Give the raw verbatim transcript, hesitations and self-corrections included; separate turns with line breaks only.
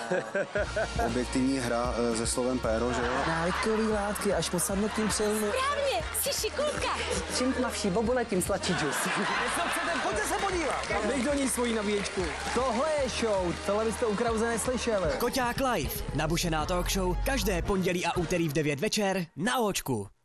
Objektivní hra se slovem péro, že jo?
Návykový látky až po sadnutím přilnu.
Správně, jsi šikulka.
Čím tmavší bobule, tím sladší džus. Pojďte se podívat. Dej do ní svoji nabíječku. Tohle je show, tohle byste u Krause neslyšeli.
Koťák live, nabušená talk show, každé pondělí a úterý v devět večer na Óčku.